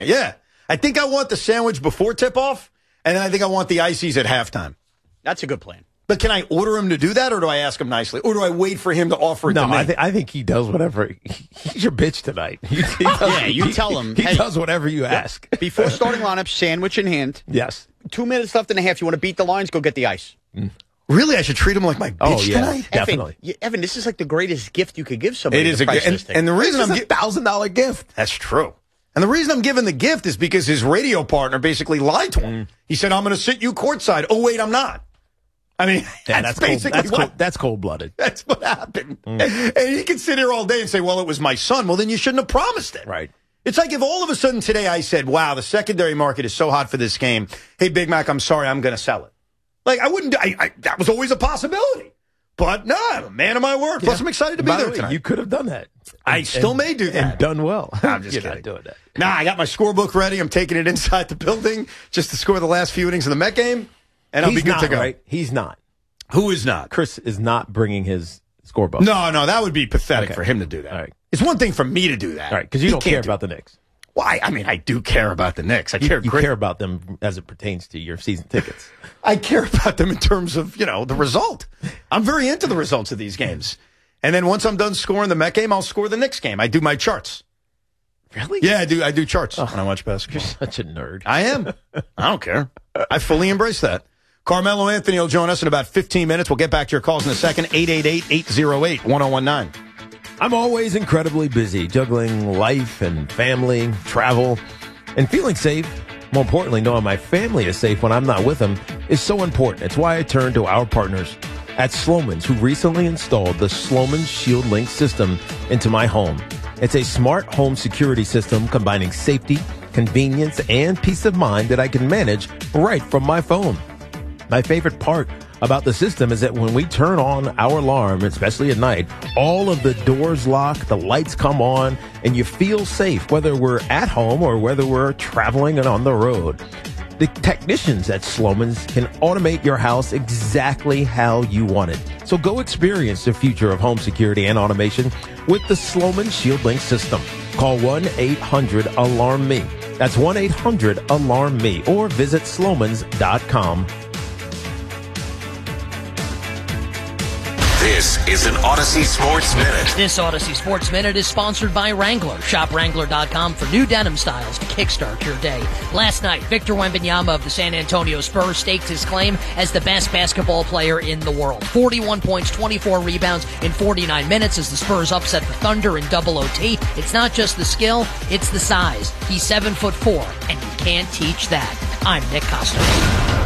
Yeah. I think I want the sandwich before tip-off, and then I think I want the ices at halftime. That's a good plan. But can I order him to do that, or do I ask him nicely? Or do I wait for him to offer it to me? I think he does whatever. He's your bitch tonight. He tell him. He does whatever you ask. Before starting lineup, sandwich in hand. Yes. 2 minutes left and a half. You want to beat the lines? Go get the ice. Really? I should treat him like my bitch tonight? Definitely. Evan, this is like the greatest gift you could give somebody. It is a gift. And the reason it's $1,000 gift. That's true. And the reason I'm giving the gift is because his radio partner basically lied to him. He said, I'm going to sit you courtside. Oh, wait, I'm not. I mean, that's basically that's cold-blooded. That's what happened. And he can sit here all day and say, well, it was my son. Well, then you shouldn't have promised it. Right. It's like if all of a sudden today I said, wow, the secondary market is so hot for this game. Hey, Big Mac, I'm sorry, I'm going to sell it. Like, I wouldn't, that was always a possibility. But no, I'm a man of my word. Plus, I'm excited to be there tonight. You could have done that. I still may do that. And done well. I'm just You're kidding. not doing that. Nah, I got my scorebook ready. I'm taking it inside the building just to score the last few innings of the Met game. And I'll be good to go. Right? He's not. Who is not? Chris is not bringing his scorebook. No, that would be pathetic for him to do that. All right. It's one thing for me to do that. All right, because you don't care about the Knicks. Why? I mean, I do care about the Knicks. You care about them as it pertains to your season tickets. I care about them in terms of, the result. I'm very into the results of these games. And then once I'm done scoring the Met game, I'll score the Knicks game. I do my charts. Really? Yeah, I do charts when I watch basketball. You're such a nerd. I am. I don't care. I fully embrace that. Carmelo Anthony will join us in about 15 minutes. We'll get back to your calls in a second. 888-808-1019. I'm always incredibly busy, juggling life and family, travel, and feeling safe. More importantly, knowing my family is safe when I'm not with them is so important. It's why I turn to our partners at Slomin's, who recently installed the Slomin's Shield Link system into my home. It's a smart home security system combining safety, convenience, and peace of mind that I can manage right from my phone. My favorite part about the system is that when we turn on our alarm, especially at night, all of the doors lock, the lights come on, and you feel safe, whether we're at home or whether we're traveling and on the road. The technicians at Slomin's can automate your house exactly how you want it. So go experience the future of home security and automation with the Slomin's Shield Link system. Call 1-800-ALARM-ME. That's 1-800-ALARM-ME or visit Slomans.com. This is an Odyssey Sports Minute. This Odyssey Sports Minute is sponsored by Wrangler. Shop Wrangler.com for new denim styles to kickstart your day. Last night, Victor Wembanyama of the San Antonio Spurs staked his claim as the best basketball player in the world. 41 points, 24 rebounds in 49 minutes as the Spurs upset the Thunder in double OT. It's not just the skill, it's the size. He's 7'4", and you can't teach that. I'm Nick Costa.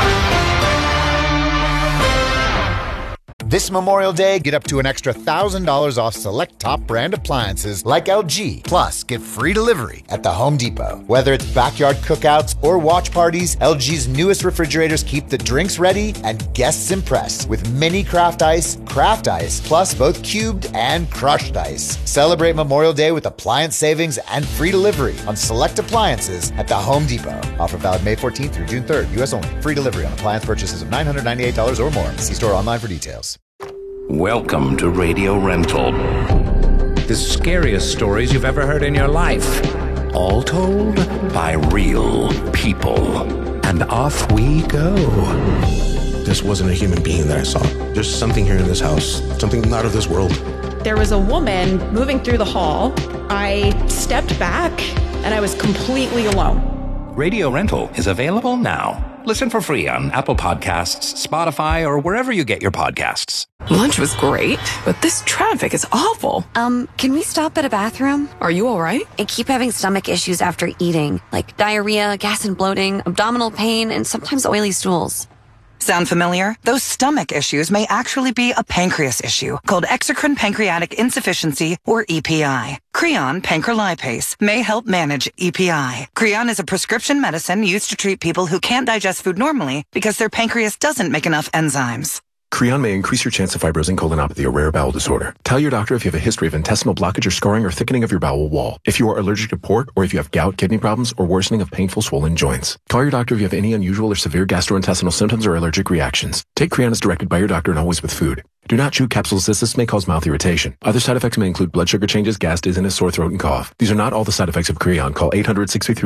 This Memorial Day, get up to an extra $1,000 off select top brand appliances like LG. Plus, get free delivery at the Home Depot. Whether it's backyard cookouts or watch parties, LG's newest refrigerators keep the drinks ready and guests impressed with mini craft ice, plus both cubed and crushed ice. Celebrate Memorial Day with appliance savings and free delivery on select appliances at the Home Depot. Offer valid May 14th through June 3rd. U.S. only. Free delivery on appliance purchases of $998 or more. See store online for details. Welcome to Radio Rental. The scariest stories you've ever heard in your life. All told by real people. And off we go. This wasn't a human being that I saw. There's something here in this house. Something not of this world. There was a woman moving through the hall. I stepped back and I was completely alone. Radio Rental is available now. Listen for free on Apple Podcasts, Spotify, or wherever you get your podcasts. Lunch was great, but this traffic is awful. Can we stop at a bathroom? Are you all right? I keep having stomach issues after eating, like diarrhea, gas and bloating, abdominal pain, and sometimes oily stools. Sound familiar? Those stomach issues may actually be a pancreas issue called exocrine pancreatic insufficiency, or EPI. Creon pancrelipase may help manage EPI. Creon is a prescription medicine used to treat people who can't digest food normally because their pancreas doesn't make enough enzymes. Creon may increase your chance of fibrosing colonopathy, a rare bowel disorder. Tell your doctor if you have a history of intestinal blockage or scarring or thickening of your bowel wall. If you are allergic to pork, or if you have gout, kidney problems, or worsening of painful swollen joints. Call your doctor if you have any unusual or severe gastrointestinal symptoms or allergic reactions. Take Creon as directed by your doctor and always with food. Do not chew capsules as this may cause mouth irritation. Other side effects may include blood sugar changes, gas, dizziness, sore throat, and cough. These are not all the side effects of Creon. Call 800-633